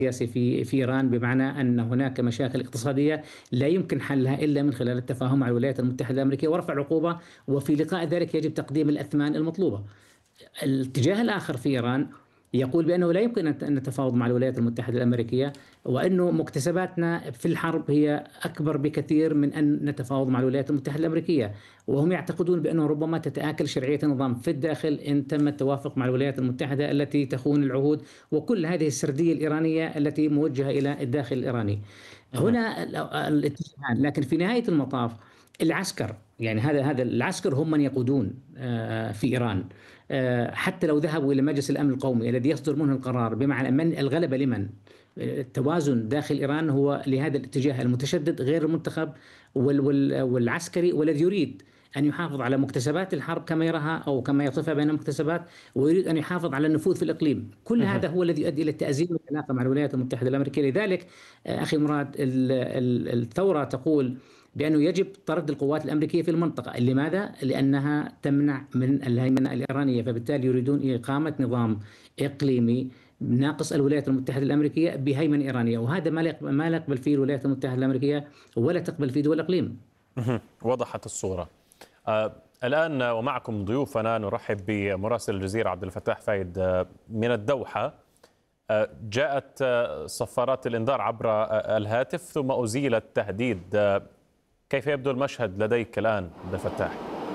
السياسي في إيران، بمعنى أن هناك مشاكل اقتصادية لا يمكن حلها إلا من خلال التفاهم مع الولايات المتحدة الأمريكية ورفع العقوبة، وفي لقاء ذلك يجب تقديم الأثمان المطلوبة. الاتجاه الآخر في إيران يقول بأنه لا يمكن أن نتفاوض مع الولايات المتحدة الأمريكية، وأنه مكتسباتنا في الحرب هي أكبر بكثير من أن نتفاوض مع الولايات المتحدة الأمريكية. وهم يعتقدون بأنه ربما تتآكل شرعية النظام في الداخل إن تم التوافق مع الولايات المتحدة التي تخون العهود، وكل هذه السردية الإيرانية التي موجهة إلى الداخل الإيراني. هنا الاتجاهان، لكن في نهاية المطاف العسكر، يعني هذا العسكر هم من يقودون في إيران. حتى لو ذهبوا إلى مجلس الأمن القومي الذي يصدر منه القرار بمعنى من الغلبة لمن، التوازن داخل إيران هو لهذا الاتجاه المتشدد غير المنتخب والعسكري، والذي يريد أن يحافظ على مكتسبات الحرب كما يراها أو كما يصفها بين المكتسبات، ويريد أن يحافظ على النفوذ في الإقليم. كل هذا هو الذي يؤدي إلى التأزيم والعلاقة مع الولايات المتحدة الأمريكية. لذلك أخي مراد، الثورة تقول بأنه يجب طرد القوات الأمريكية في المنطقة. لماذا؟ لأنها تمنع من الهيمنة الإيرانية، فبالتالي يريدون إقامة نظام إقليمي ناقص الولايات المتحدة الأمريكية بهيمنة إيرانية، وهذا ما لا يقبل فيه الولايات المتحدة الأمريكية ولا تقبل فيه دول الإقليم. وضحت الصورة. الآن ومعكم ضيوفنا، نرحب بمراسل الجزيرة عبد الفتاح فايد من الدوحة. جاءت صفارات الإنذار عبر الهاتف ثم أزيل التهديد. كيف يبدو المشهد لديك الآن عبد الفتاح؟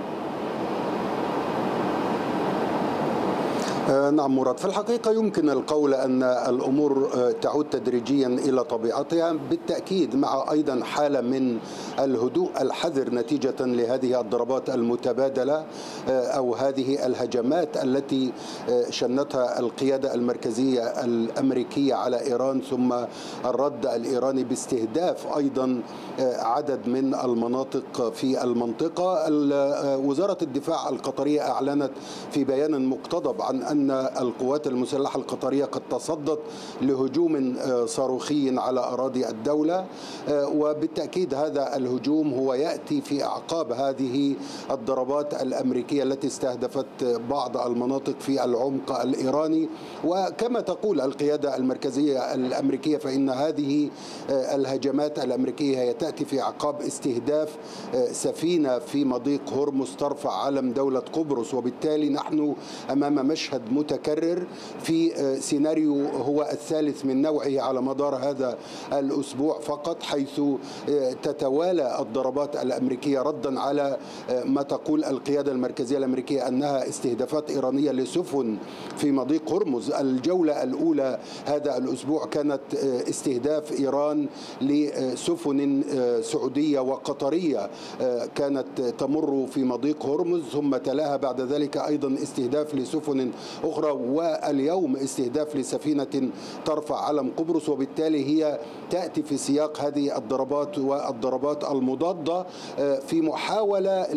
نعم مراد، في الحقيقة يمكن القول أن الأمور تعود تدريجيا إلى طبيعتها، بالتأكيد مع أيضا حالة من الهدوء الحذر نتيجة لهذه الضربات المتبادلة أو هذه الهجمات التي شنتها القيادة المركزية الأمريكية على إيران، ثم الرد الإيراني باستهداف أيضا عدد من المناطق في المنطقة. وزارة الدفاع القطرية أعلنت في بيان مقتضب عن أن القوات المسلحة القطرية قد تصدت لهجوم صاروخي على أراضي الدولة، وبالتأكيد هذا الهجوم هو يأتي في أعقاب هذه الضربات الأمريكية التي استهدفت بعض المناطق في العمق الإيراني. وكما تقول القيادة المركزية الأمريكية فإن هذه الهجمات الأمريكية هي تأتي في أعقاب استهداف سفينة في مضيق هرمز ترفع علم دولة قبرص، وبالتالي نحن أمام مشهد متكرر في سيناريو هو الثالث من نوعه على مدار هذا الأسبوع فقط، حيث تتوالى الضربات الأمريكية ردا على ما تقول القيادة المركزية الأمريكية أنها استهدافات إيرانية لسفن في مضيق هرمز. الجولة الأولى هذا الأسبوع كانت استهداف إيران لسفن سعودية وقطرية كانت تمر في مضيق هرمز، ثم تلاها بعد ذلك أيضا استهداف لسفن أخرى، واليوم استهداف لسفينة ترفع علم قبرص. وبالتالي هي تأتي في سياق هذه الضربات والضربات المضادة في محاولة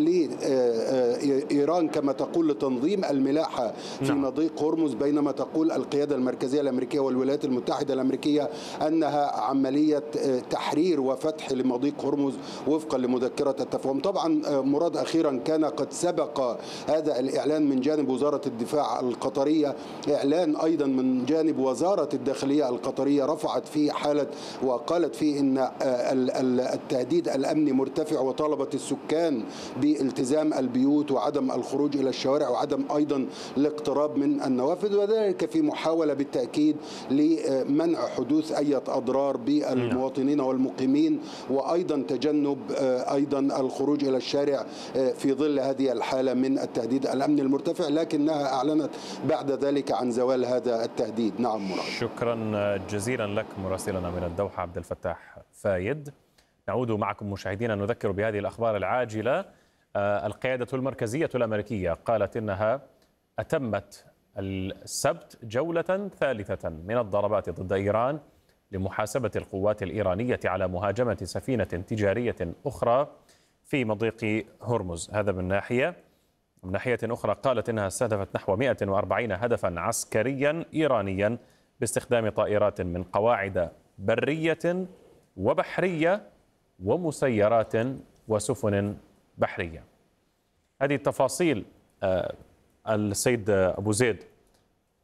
لإيران كما تقول لتنظيم الملاحة في مضيق هرمز، بينما تقول القيادة المركزية الأمريكية والولايات المتحدة الأمريكية أنها عملية تحرير وفتح لمضيق هرمز وفقا لمذكرة التفاهم. طبعا مراد، أخيرا كان قد سبق هذا الإعلان من جانب وزارة الدفاع القطرية، إعلان أيضا من جانب وزارة الداخلية القطرية رفعت فيه حالة وقالت فيه إن التهديد الأمني مرتفع، وطالبت السكان بالتزام البيوت وعدم الخروج إلى الشوارع وعدم أيضا الاقتراب من النوافذ، وذلك في محاولة بالتأكيد لمنع حدوث أي أضرار بالمواطنين والمقيمين، وأيضا تجنب أيضا الخروج إلى الشارع في ظل هذه الحالة من التهديد الأمني المرتفع، لكنها أعلنت بعد ذلك عن زوال هذا التهديد. نعم مراد. شكرا جزيلا لك مراسلنا من الدوحة عبد الفتاح فايد. نعود معكم مشاهدينا، نذكر بهذه الأخبار العاجلة. القيادة المركزية الأمريكية قالت إنها أتمت السبت جولة ثالثة من الضربات ضد إيران لمحاسبة القوات الإيرانية على مهاجمة سفينة تجارية أخرى في مضيق هرمز. هذا من ناحية. من ناحية أخرى قالت إنها استهدفت نحو 140 هدفا عسكريا إيرانيا باستخدام طائرات من قواعد برية وبحرية ومسيرات وسفن بحرية. هذه التفاصيل السيد أبو زيد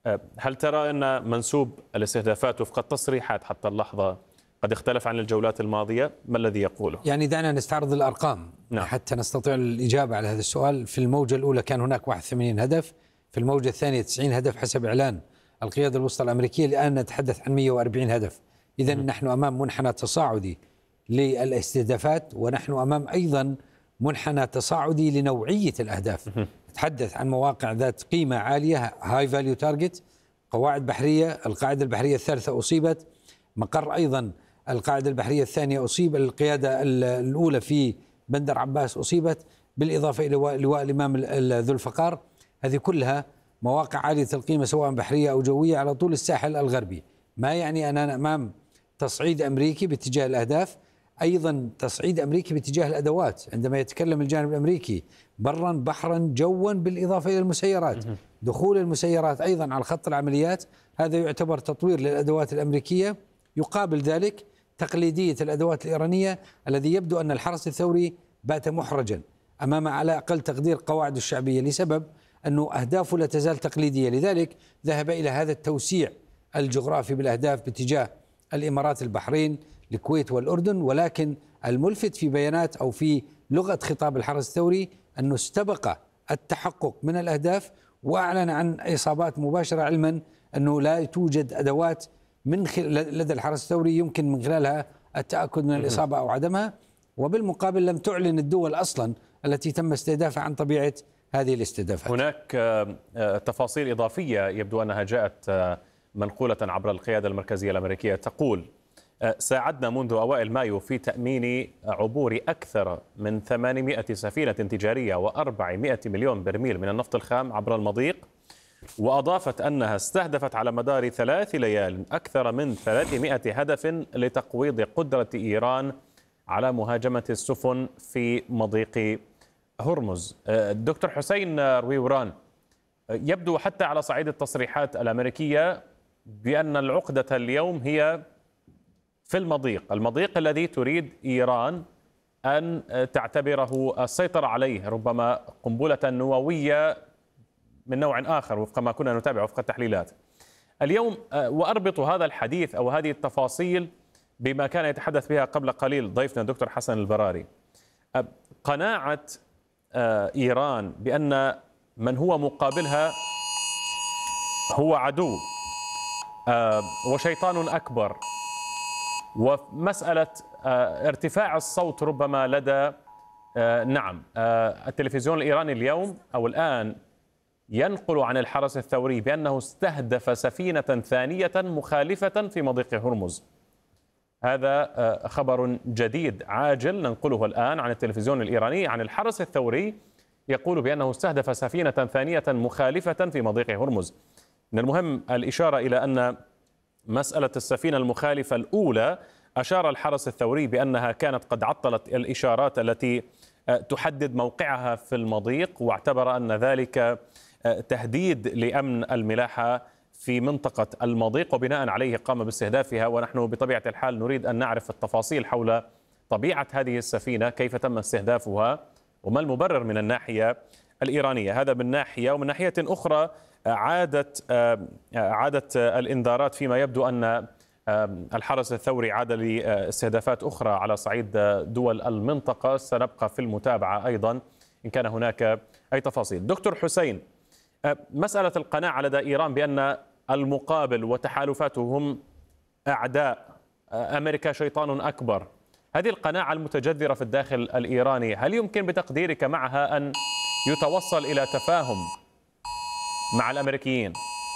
هل ترى أن منسوب الاستهدافات وفق التصريحات حتى اللحظة قد اختلف عن الجولات الماضية؟ ما الذي يقوله؟ يعني دعنا نستعرض الأرقام حتى نستطيع الإجابة على هذا السؤال. في الموجة الأولى كان هناك 81 هدف، في الموجة الثانية 90 هدف حسب إعلان القيادة الوسطى الأمريكية. الآن نتحدث عن 140 هدف. إذن نحن أمام منحنى تصاعدي للاستهدافات، ونحن أمام أيضا منحنى تصاعدي لنوعية الأهداف. نتحدث عن مواقع ذات قيمة عالية، هاي فاليو تارجت، قواعد بحرية. القاعدة البحرية الثالثة أصيبت، مقر أيضا القاعدة البحرية الثانية أصيب، القيادة الأولى في بندر عباس أصيبت، بالإضافة إلى لواء الإمام ذو الفقار. هذه كلها مواقع عالية القيمة سواء بحرية أو جوية على طول الساحل الغربي. ما يعني أننا أمام تصعيد أمريكي باتجاه الأهداف، أيضا تصعيد أمريكي باتجاه الأدوات. عندما يتكلم الجانب الأمريكي برا بحرا جوا بالإضافة إلى المسيرات، دخول المسيرات أيضا على خط العمليات، هذا يعتبر تطوير للأدوات الأمريكية. يقابل ذلك تقليدية الأدوات الإيرانية، الذي يبدو أن الحرس الثوري بات محرجا أمام على أقل تقدير قواعده الشعبية، لسبب أنه أهدافه لا تزال تقليدية. لذلك ذهب إلى هذا التوسيع الجغرافي بالأهداف باتجاه الإمارات، البحرين، الكويت والأردن. ولكن الملفت في بيانات أو في لغة خطاب الحرس الثوري أنه استبق التحقق من الأهداف وأعلن عن إصابات مباشرة، علما أنه لا توجد أدوات لدى الحرس الثوري يمكن من خلالها التأكد من الإصابة أو عدمها. وبالمقابل لم تعلن الدول أصلا التي تم استهدافها عن طبيعة هذه الاستهدافات. هناك تفاصيل إضافية يبدو أنها جاءت منقولة عبر القيادة المركزية الأمريكية، تقول: ساعدنا منذ أوائل مايو في تأمين عبور أكثر من 800 سفينة تجارية و400 مليون برميل من النفط الخام عبر المضيق. وأضافت أنها استهدفت على مدار 3 ليال أكثر من 300 هدف لتقويض قدرة إيران على مهاجمة السفن في مضيق هرمز. دكتور حسين رويوران، يبدو حتى على صعيد التصريحات الأمريكية بأن العقدة اليوم هي في المضيق الذي تريد إيران أن تعتبره السيطرة عليه، ربما قنبلة نووية من نوع آخر وفق ما كنا نتابع وفق التحليلات اليوم. وأربط هذا الحديث أو هذه التفاصيل بما كان يتحدث بها قبل قليل ضيفنا الدكتور حسن البراري. قناعة إيران بأن من هو مقابلها هو عدو وشيطان أكبر، ومسألة ارتفاع الصوت ربما لدى التلفزيون الإيراني اليوم أو الآن ينقل عن الحرس الثوري بأنه استهدف سفينة ثانية مخالفة في مضيق هرمز. هذا خبر جديد عاجل ننقله الآن عن التلفزيون الإيراني عن الحرس الثوري، يقول بأنه استهدف سفينة ثانية مخالفة في مضيق هرمز. من المهم الإشارة إلى أن مسألة السفينة المخالفة الأولى أشار الحرس الثوري بأنها كانت قد عطلت الإشارات التي تحدد موقعها في المضيق، واعتبر أن ذلك تهديد لأمن الملاحة في منطقة المضيق، وبناء عليه قام باستهدافها. ونحن بطبيعة الحال نريد أن نعرف التفاصيل حول طبيعة هذه السفينة، كيف تم استهدافها، وما المبرر من الناحية الإيرانية. هذا من ناحية، ومن ناحية أخرى عادت الإنذارات، فيما يبدو أن الحرس الثوري عاد لاستهدافات أخرى على صعيد دول المنطقة. سنبقى في المتابعة أيضا إن كان هناك أي تفاصيل. دكتور حسين، مسألة القناعة لدى إيران بأن المقابل وتحالفاته هم أعداء، أمريكا شيطان أكبر، هذه القناعة المتجذرة في الداخل الإيراني، هل يمكن بتقديرك معها أن يتوصل إلى تفاهم مع الأمريكيين؟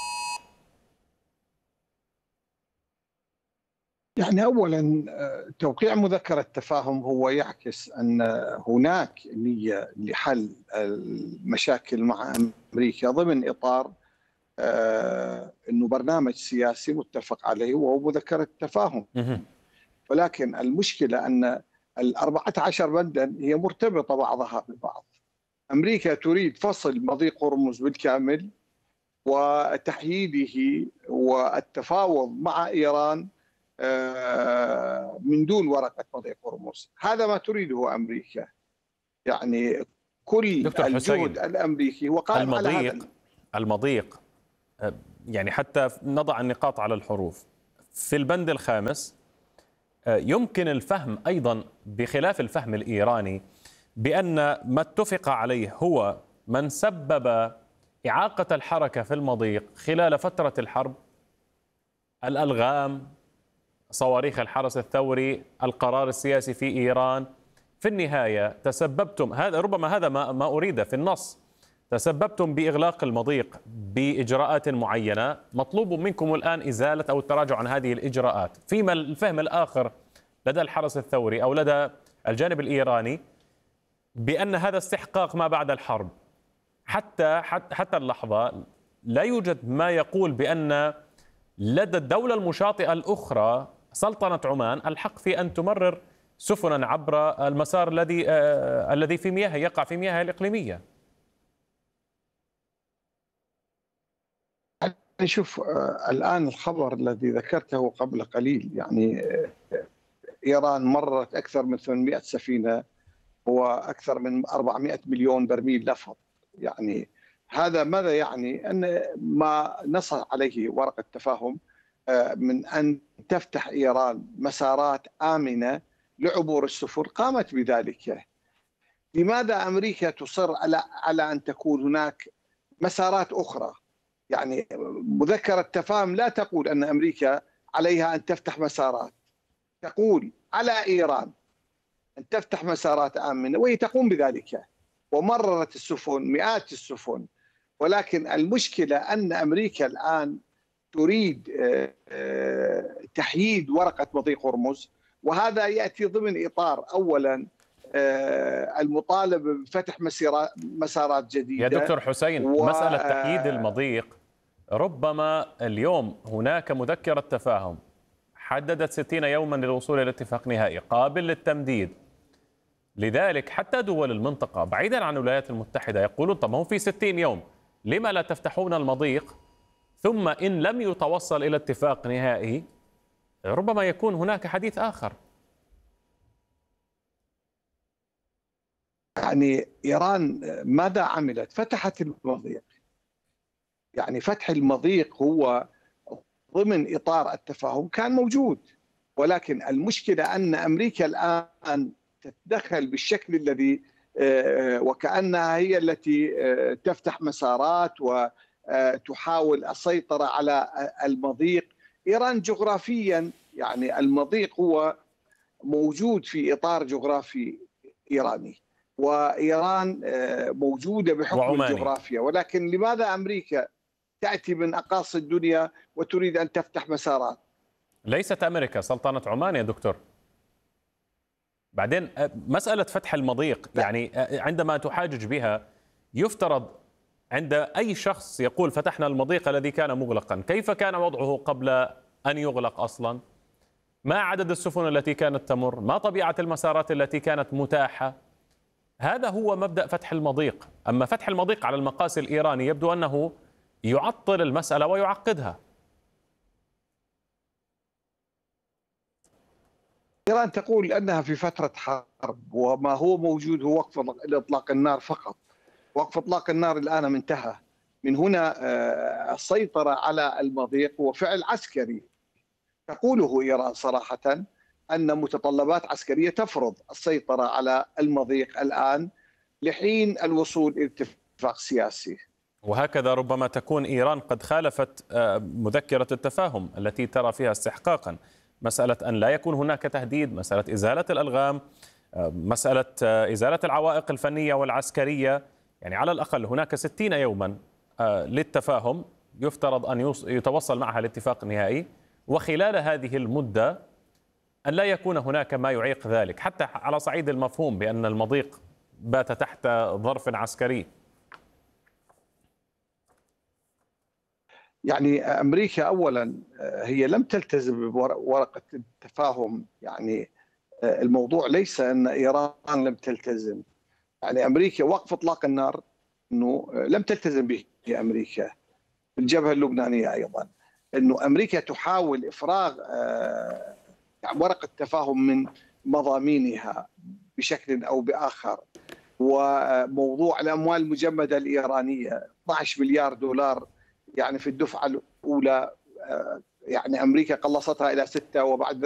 يعني أولا توقيع مذكرة تفاهم هو يعكس أن هناك نية لحل المشاكل مع أمريكا ضمن إطار أنه برنامج سياسي متفق عليه وهو مذكرة تفاهم. ولكن المشكلة أن 14 بندا هي مرتبطة بعضها ببعض. أمريكا تريد فصل مضيق هرمز بالكامل وتحييده والتفاوض مع إيران من دون ورقة مضيق هرمز. هذا ما تريده أمريكا. يعني كل الجهد الأمريكي وقائم على هذا المضيق يعني حتى نضع النقاط على الحروف. في البند الخامس يمكن الفهم أيضا بخلاف الفهم الإيراني بأن ما اتفق عليه هو من سبب إعاقة الحركة في المضيق خلال فترة الحرب، الألغام، صواريخ الحرس الثوري، القرار السياسي في إيران. في النهاية تسببتم، هذا ربما هذا ما أريد في النص، تسببتم بإغلاق المضيق بإجراءات معينة، مطلوب منكم الآن إزالة أو التراجع عن هذه الإجراءات. فيما الفهم الآخر لدى الحرس الثوري أو لدى الجانب الإيراني بأن هذا استحقاق ما بعد الحرب. حتى اللحظة لا يوجد ما يقول بأن لدى الدولة المشاطئة الأخرى سلطنة عمان الحق في أن تمرر سفنا عبر المسار الذي في مياه يقع في مياه الإقليمية. شوف الآن الخبر الذي ذكرته قبل قليل، يعني إيران مرت أكثر من 800 سفينة وأكثر من 400 مليون برميل نفط. يعني هذا ماذا يعني؟ أن ما نص عليه ورقة تفاهم من أن تفتح إيران مسارات آمنة لعبور السفن قامت بذلك. لماذا أمريكا تصر على أن تكون هناك مسارات أخرى؟ يعني مذكرة تفاهم لا تقول أن أمريكا عليها أن تفتح مسارات، تقول على إيران أن تفتح مسارات آمنة، وهي تقوم بذلك ومررت السفن، مئات السفن. ولكن المشكلة أن أمريكا الآن تريد تحييد ورقة مضيق هرمز، وهذا يأتي ضمن إطار أولا المطالبة بفتح مسارات جديدة. يا دكتور حسين، مسألة تحييد المضيق، ربما اليوم هناك مذكرة تفاهم حددت 60 يوما للوصول إلى اتفاق نهائي قابل للتمديد. لذلك حتى دول المنطقة بعيدا عن الولايات المتحدة يقولون طب ما هو في 60 يوم، لما لا تفتحون المضيق؟ ثم إن لم يتوصل إلى اتفاق نهائي ربما يكون هناك حديث آخر. يعني إيران ماذا عملت؟ فتحت المضيق. يعني فتح المضيق هو ضمن إطار التفاهم كان موجود، ولكن المشكلة أن أمريكا الآن تتدخل بالشكل الذي وكأنها هي التي تفتح مسارات وتحاول السيطرة على المضيق. إيران جغرافيا، يعني المضيق هو موجود في إطار جغرافي إيراني، وإيران موجودة بحكم الجغرافيا. ولكن لماذا أمريكا تأتي من أقاصي الدنيا وتريد أن تفتح مسارات؟ ليست أمريكا، سلطنة عمان يا دكتور. بعدين مسألة فتح المضيق، يعني عندما تحاجج بها يفترض عند أي شخص يقول فتحنا المضيق الذي كان مغلقا، كيف كان وضعه قبل أن يغلق أصلا؟ ما عدد السفن التي كانت تمر؟ ما طبيعة المسارات التي كانت متاحة؟ هذا هو مبدأ فتح المضيق. أما فتح المضيق على المقاس الإيراني يبدو أنه يعطل المسألة ويعقدها. إيران تقول أنها في فترة حرب، وما هو موجود هو وقف إطلاق النار فقط. وقف إطلاق النار الآن انتهى. من هنا السيطرة على المضيق هو فعل عسكري تقوله إيران صراحة، أن متطلبات عسكرية تفرض السيطرة على المضيق الآن لحين الوصول إلى اتفاق سياسي. وهكذا ربما تكون إيران قد خالفت مذكرة التفاهم التي ترى فيها استحقاقا، مسألة أن لا يكون هناك تهديد، مسألة إزالة الألغام، مسألة إزالة العوائق الفنية والعسكرية. يعني على الأقل هناك 60 يوما للتفاهم يفترض أن يتوصل معها لاتفاق نهائي، وخلال هذه المدة أن لا يكون هناك ما يعيق ذلك، حتى على صعيد المفهوم بأن المضيق بات تحت ظرف عسكري. يعني أمريكا أولا هي لم تلتزم بورقة التفاهم. يعني الموضوع ليس أن إيران لم تلتزم، يعني أمريكا وقف إطلاق النار أنه لم تلتزم به أمريكا. الجبهة اللبنانية أيضا أنه أمريكا تحاول إفراغ ورقة تفاهم من مضامينها بشكل أو بآخر. وموضوع الأموال المجمدة الإيرانية 12 مليار دولار يعني في الدفعة الأولى يعني أمريكا قلصتها إلى 6 وبعد